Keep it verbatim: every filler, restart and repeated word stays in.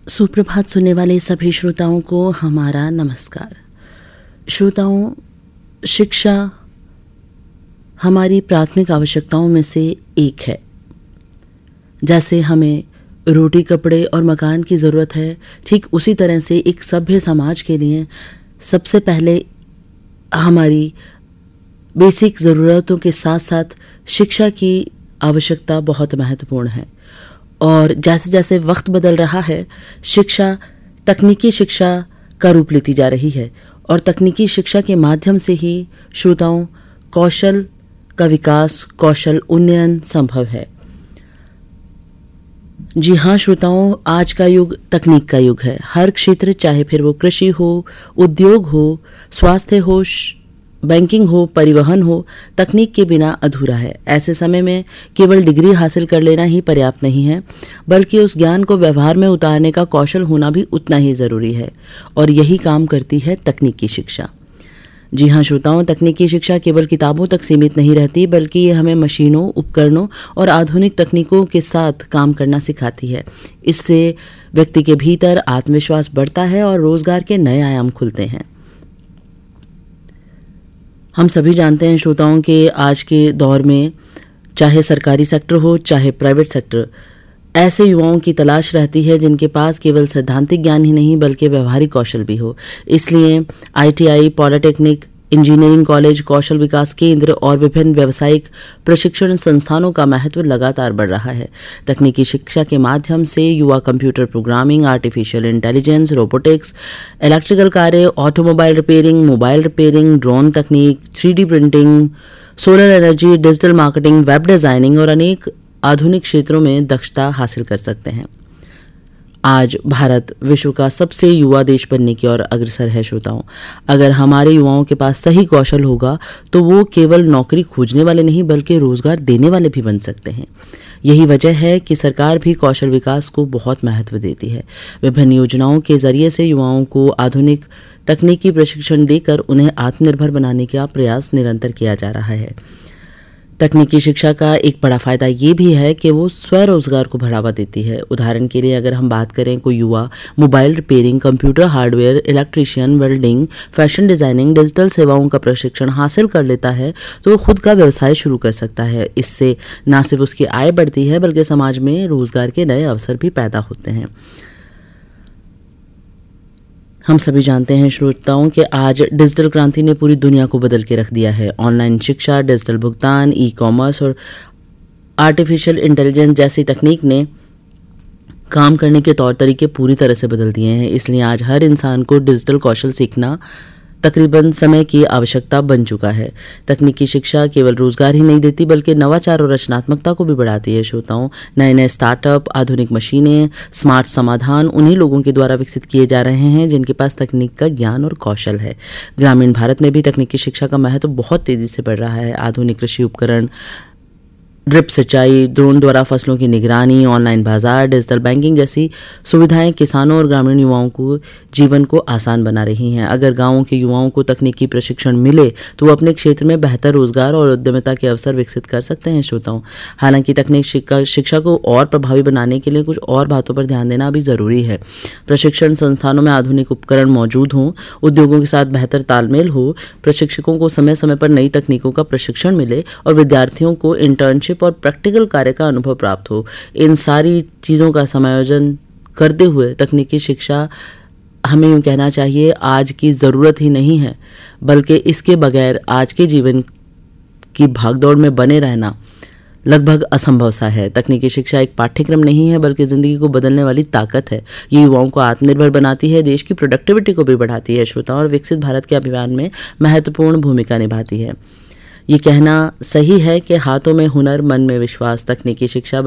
सुप्रभात सुनने वाले सभी श्रोताओं को हमारा नमस्कार। श्रोताओं, शिक्षा हमारी प्राथमिक आवश्यकताओं में से एक है। जैसे हमें रोटी, कपड़े और मकान की ज़रूरत है, ठीक उसी तरह से एक सभ्य समाज के लिए सबसे पहले हमारी बेसिक ज़रूरतों के साथ साथ शिक्षा की आवश्यकता बहुत महत्वपूर्ण है। और जैसे जैसे वक्त बदल रहा है, शिक्षा तकनीकी शिक्षा का रूप लेती जा रही है और तकनीकी शिक्षा के माध्यम से ही श्रोताओं कौशल का विकास, कौशल उन्नयन संभव है। जी हाँ श्रोताओं, आज का युग तकनीक का युग है। हर क्षेत्र, चाहे फिर वो कृषि हो, उद्योग हो, स्वास्थ्य हो, बैंकिंग हो, परिवहन हो, तकनीक के बिना अधूरा है। ऐसे समय में केवल डिग्री हासिल कर लेना ही पर्याप्त नहीं है, बल्कि उस ज्ञान को व्यवहार में उतारने का कौशल होना भी उतना ही ज़रूरी है। और यही काम करती है तकनीकी शिक्षा। जी हाँ श्रोताओं, तकनीकी शिक्षा केवल किताबों तक सीमित नहीं रहती, बल्कि ये हमें मशीनों, उपकरणों और आधुनिक तकनीकों के साथ काम करना सिखाती है। इससे व्यक्ति के भीतर आत्मविश्वास बढ़ता है और रोजगार के नए आयाम खुलते हैं। हम सभी जानते हैं श्रोताओं के आज के दौर में चाहे सरकारी सेक्टर हो, चाहे प्राइवेट सेक्टर, ऐसे युवाओं की तलाश रहती है जिनके पास केवल सैद्धांतिक ज्ञान ही नहीं बल्कि व्यवहारिक कौशल भी हो। इसलिए I T I, polytechnic, engineering college, कौशल विकास केंद्र और विभिन्न व्यावसायिक प्रशिक्षण संस्थानों का महत्व लगातार बढ़ रहा है। तकनीकी शिक्षा के माध्यम से युवा computer programming, artificial intelligence, robotics, electrical कार्य, automobile repairing, mobile repairing, drone तकनीक, three D printing, solar energy, digital marketing, web designing और अनेक आधुनिक क्षेत्रों में दक्षता हासिल कर सकते हैं। आज भारत विश्व का सबसे युवा देश बनने की ओर अग्रसर है श्रोताओं। अगर हमारे युवाओं के पास सही कौशल होगा तो वो केवल नौकरी खोजने वाले नहीं बल्कि रोजगार देने वाले भी बन सकते हैं। यही वजह है कि सरकार भी कौशल विकास को बहुत महत्व देती है। विभिन्न योजनाओं के जरिए से युवाओं को आधुनिक तकनीकी प्रशिक्षण देकर उन्हें आत्मनिर्भर बनाने का प्रयास निरंतर किया जा रहा है। तकनीकी शिक्षा का एक बड़ा फायदा ये भी है कि वो स्वरोजगार को बढ़ावा देती है। उदाहरण के लिए अगर हम बात करें, कोई युवा mobile repairing, computer hardware, electrician, welding, fashion designing, digital सेवाओं का प्रशिक्षण हासिल कर लेता है तो वो खुद का व्यवसाय शुरू कर सकता है। इससे न सिर्फ उसकी आय बढ़ती है बल्कि समाज में रोजगार के नए अवसर भी पैदा होते हैं। हम सभी जानते हैं श्रोताओं कि आज डिजिटल क्रांति ने पूरी दुनिया को बदल के रख दिया है। ऑनलाइन शिक्षा, डिजिटल भुगतान, ई कॉमर्स और आर्टिफिशियल इंटेलिजेंस जैसी तकनीक ने काम करने के तौर तरीके पूरी तरह से बदल दिए हैं। इसलिए आज हर इंसान को डिजिटल कौशल सीखना तकरीबन समय की आवश्यकता बन चुका है। तकनीकी शिक्षा केवल रोजगार ही नहीं देती बल्कि नवाचार और रचनात्मकता को भी बढ़ाती है श्रोताओं। नए नए स्टार्टअप, आधुनिक मशीनें, स्मार्ट समाधान उन्हीं लोगों के द्वारा विकसित किए जा रहे हैं जिनके पास तकनीक का ज्ञान और कौशल है। ग्रामीण भारत में भी तकनीकी शिक्षा का महत्व बहुत तेजी से बढ़ रहा है। आधुनिक कृषि उपकरण, ड्रिप सिंचाई, ड्रोन द्वारा फसलों की निगरानी, ऑनलाइन बाजार, डिजिटल बैंकिंग जैसी सुविधाएं किसानों और ग्रामीण युवाओं को जीवन को आसान बना रही हैं। अगर गांवों के युवाओं को तकनीकी प्रशिक्षण मिले तो वो अपने क्षेत्र में बेहतर रोजगार और उद्यमिता के अवसर विकसित कर सकते हैं श्रोताओं। हालांकि तकनीक शिक्षा को और प्रभावी बनाने के लिए कुछ और बातों पर ध्यान देना भी जरूरी है। प्रशिक्षण संस्थानों में आधुनिक उपकरण मौजूद हों, उद्योगों के साथ बेहतर तालमेल हो, प्रशिक्षकों को समय समय पर नई तकनीकों का प्रशिक्षण मिले और विद्यार्थियों को इंटर्नशिप और प्रैक्टिकल कार्य का अनुभव प्राप्त हो। इन सारी चीज़ों का समायोजन करते हुए तकनीकी शिक्षा, हमें यूँ कहना चाहिए, आज की ज़रूरत ही नहीं है बल्कि इसके बगैर आज के जीवन की भागदौड़ में बने रहना लगभग असंभव सा है। तकनीकी शिक्षा एक पाठ्यक्रम नहीं है बल्कि ज़िंदगी को बदलने वाली ताकत है। ये युवाओं को आत्मनिर्भर बनाती है, देश की प्रोडक्टिविटी को भी बढ़ाती है श्रोताओं और विकसित भारत के अभियान में महत्वपूर्ण भूमिका निभाती है। ये कहना सही है कि हाथों में हुनर, मन में विश्वास, तकनीकी शिक्षा